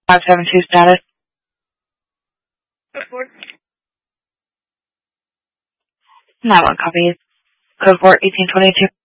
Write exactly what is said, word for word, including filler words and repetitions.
five seven two status. Report. nine one copy. Code four eighteen twenty-two.